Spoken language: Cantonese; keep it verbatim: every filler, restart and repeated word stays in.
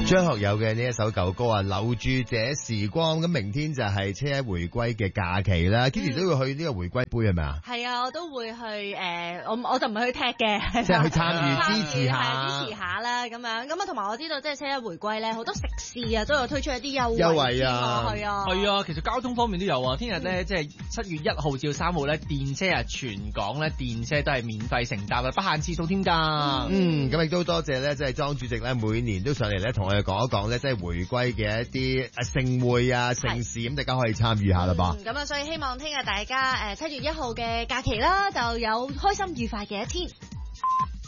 張學友嘅呢一首舊歌啊，留住這時光。咁明天就係車一回歸嘅假期啦。Kitty 都要去呢個回歸杯係咪啊？ 係啊，我都會去誒，我我就唔係去踢嘅， 即係去參與支持下， 支持下啦咁樣。咁啊，同埋我知道即係車一回歸咧，好多食肆啊都有推出一啲優惠。 優惠啊， 係啊， 係啊，其實交通方面都有啊。聽日咧即係七月一號至到三號咧，電車啊全港咧電車都係免費乘搭啊，不限次數添㗎。 嗯，咁亦都多謝咧，即係莊主席咧，每年都上嚟咧同我哋講一講咧，即係回歸嘅一啲誒盛會啊、盛事，咁大家可以參與下啦噃。 咁啊，所以希望聽日大家誒七月一號嘅假期啦，就有開心愉快嘅一天。